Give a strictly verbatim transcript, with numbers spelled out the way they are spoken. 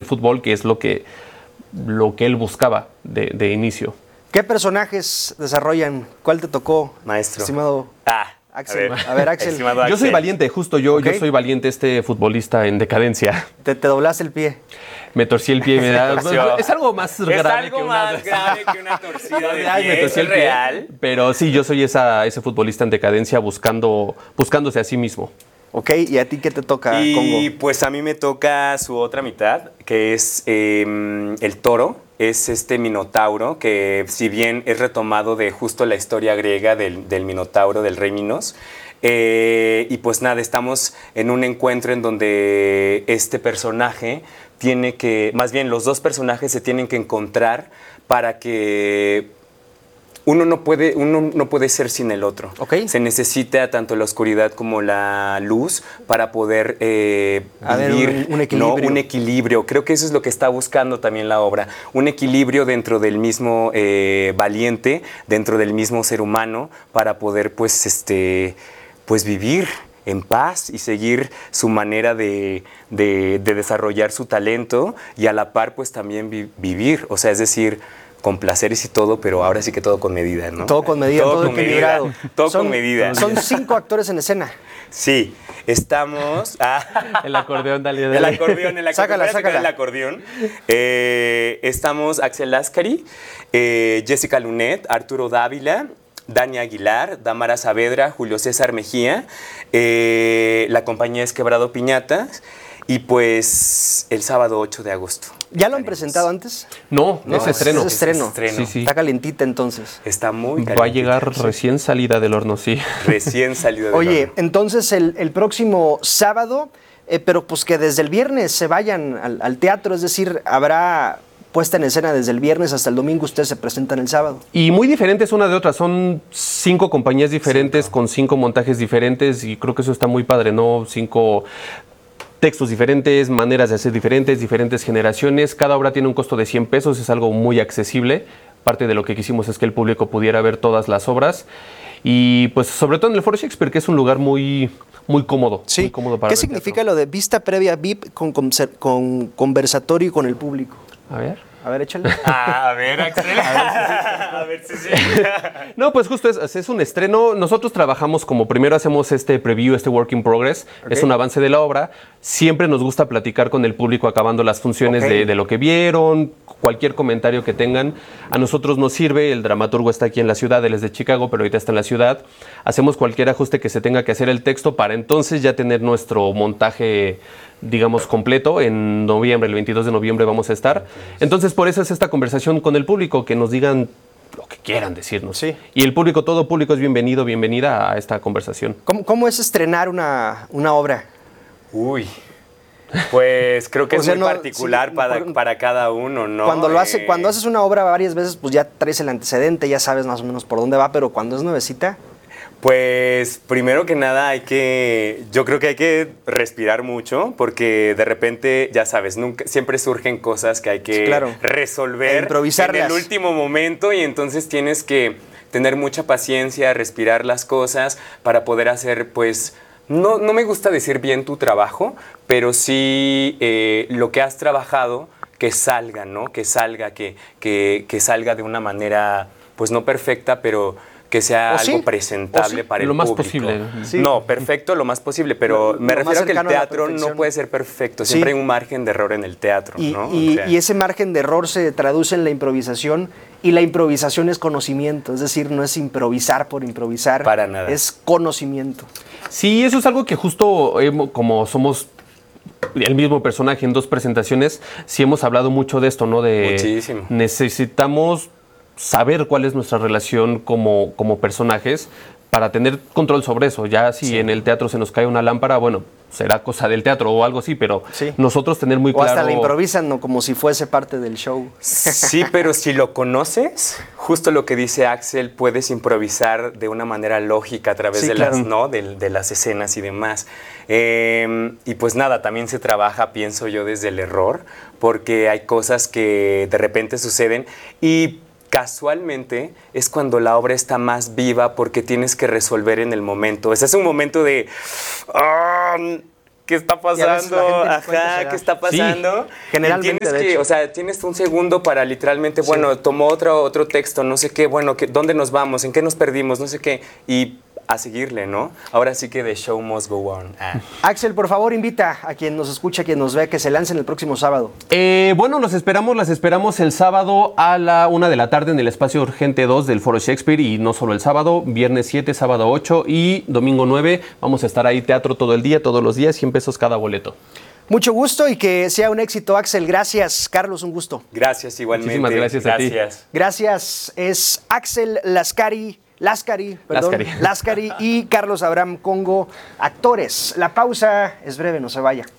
fútbol, que es lo que, lo que él buscaba de, de inicio. ¿Qué personajes desarrollan? ¿Cuál te tocó, maestro? Estimado Ah, Axel. A ver, a ver Axel. Estimado Yo soy Axel. valiente, justo yo, Ok. yo soy valiente, este futbolista en decadencia. Te, te doblaste el pie. Me torcí el pie y me da... torció. Es algo más Es grave algo que más una... grave que una torcida de Ay, me pie. torcí ¿Es el pie. real? Pero sí, yo soy esa, ese futbolista en decadencia buscando, buscándose a sí mismo. Ok, ¿y a ti qué te toca, Y Congo? pues a mí me toca su otra mitad, que es eh, el toro. Es este minotauro que, si bien es retomado de justo la historia griega del, del minotauro, del rey Minos, eh, y pues nada, estamos en un encuentro en donde este personaje tiene que, más bien los dos personajes se tienen que encontrar para que uno no puede, uno no puede ser sin el otro. Ok. Se necesita tanto la oscuridad como la luz para poder eh, A ver, vivir un- un equilibrio. ¿no? un equilibrio. Creo que eso es lo que está buscando también la obra. Un equilibrio dentro del mismo eh, valiente, dentro del mismo ser humano, para poder pues, este, pues vivir en paz y seguir su manera de, de- de desarrollar su talento y a la par pues también vi- vivir. O sea, es decir, con placeres y todo, pero ahora sí que todo con medida, ¿no? Todo con medida, todo, con equilibrado. medida, todo Son- con medida. Son cinco actores en escena. Sí, estamos... ah, El acordeón, dale, dale. el acordeón, el acordeón. Sácala, Voy a sacar sácala. el acordeón. Eh, estamos Axel Lascari, eh, Jessica Lunet, Arturo Dávila, Dani Aguilar, Damara Saavedra, Julio César Mejía. Eh, la compañía es Quebrado Piñatas. Y pues el sábado ocho de agosto. ¿Ya lo han estaremos. presentado antes? No, No, es estreno. es estreno. Es estreno. Sí, sí. Está calientita entonces. Está muy Va a caliente. llegar recién salida del horno, sí. Recién salido de Oye, entonces el, el próximo sábado, eh, pero pues que desde el viernes se vayan al, al teatro, es decir, habrá puesta en escena desde el viernes hasta el domingo, ustedes se presentan el sábado. Y muy diferentes una de otra, son cinco compañías diferentes con cinco montajes diferentes y creo que eso está muy padre, ¿no? Cinco textos diferentes, maneras de hacer diferentes, diferentes generaciones. Cada obra tiene un costo de cien pesos, es algo muy accesible. Parte de lo que quisimos es que el público pudiera ver todas las obras. Y pues sobre todo en el Foro Shakespeare, que es un lugar muy, muy cómodo. Muy cómodo para ¿Qué ver significa teatro. lo de vista previa V I P con, con, con conversatorio y con el público? A ver. A ver, échale. Ah, a ver, Axel. A ver si sí. No, pues justo es, es un estreno. Nosotros trabajamos como primero hacemos este preview, este work in progress. Ok. Es un avance de la obra. Siempre nos gusta platicar con el público acabando las funciones Ok. de, de lo que vieron, cualquier comentario que tengan. A nosotros nos sirve, el dramaturgo está aquí en la ciudad, él es de Chicago, pero ahorita está en la ciudad. Hacemos cualquier ajuste que se tenga que hacer el texto para entonces ya tener nuestro montaje, digamos, completo. En noviembre, el veintidós de noviembre vamos a estar. Entonces, por eso es esta conversación con el público, que nos digan lo que quieran decirnos. Sí. Y el público, todo público es bienvenido, bienvenida a esta conversación. ¿Cómo, cómo es estrenar una, una obra? Uy. Pues creo que O es sea, muy no, particular sí, para, por- para cada uno, ¿no? Cuando, lo hace, Eh, cuando haces una obra varias veces, pues ya traes el antecedente, ya sabes más o menos por dónde va, pero cuando es nuevecita, Pues primero que nada hay que, yo creo que hay que respirar mucho porque de repente, ya sabes, nunca, siempre surgen cosas que hay que Sí, claro. resolver E improvisarlas. en el último momento y entonces tienes que tener mucha paciencia, respirar las cosas para poder hacer, pues, no, no me gusta decir bien tu trabajo, pero sí eh, lo que has trabajado, que salga, ¿no? Que salga, que, que, que salga de una manera, pues no perfecta, pero que sea ¿O algo sí? presentable ¿O sí? para el Lo más público. posible. Sí. No, perfecto, lo más posible, pero Lo- me lo más refiero a que el cercano a la teatro no perfección. puede ser perfecto, Sí. siempre hay un margen de error en el teatro, y, ¿no? y- O sea, y ese margen de error se traduce en la improvisación, y la improvisación es conocimiento, es decir, no es improvisar por improvisar, Para nada. es conocimiento. Sí, eso es algo que justo hemo- como somos el mismo personaje en dos presentaciones, sí hemos hablado mucho de esto, ¿no? De Muchísimo. necesitamos saber cuál es nuestra relación como, como personajes para tener control sobre eso. Ya si en el teatro se nos cae una lámpara, bueno, será cosa del teatro o algo así, pero Sí. nosotros tener muy O claro... hasta la improvisan, ¿no? Como si fuese parte del show. Sí, pero si lo conoces, justo lo que dice Axel, puedes improvisar de una manera lógica a través Sí, de, claro. las, ¿no? de, de las escenas y demás. Eh, y pues nada, también se trabaja, pienso yo, desde el error, porque hay cosas que de repente suceden y casualmente es cuando la obra está más viva porque tienes que resolver en el momento. Ese es un momento de... ah, ¿qué está Y a veces la pasando? gente ni cuenta se Ajá, da. ¿qué está pasando? generalmente, Y tienes de que, hecho. o sea, tienes un segundo para literalmente, bueno, tomó otro, otro texto, no sé qué, bueno, que, ¿dónde nos vamos? ¿En qué nos perdimos? No sé qué. Y a seguirle, ¿no? Ahora sí que the show must go on. Ah. Axel, por favor, invita a quien nos escucha, a quien nos ve, que se lancen el próximo sábado. Eh, bueno, los esperamos, las esperamos el sábado a la una de la tarde en el espacio Urgente dos del Foro Shakespeare, y no solo el sábado, viernes siete, sábado ocho y domingo nueve. Vamos a estar ahí, teatro todo el día, todos los días, cien pesos cada boleto. Mucho gusto y que sea un éxito, Axel. Gracias, Carlos, un gusto. Gracias igualmente. Muchísimas gracias a ti. Gracias. Gracias, es Axel Lascari. Lascari, perdón, Lascari. Lascari y Carlos Abraham Congo, actores. La pausa es breve, no se vaya.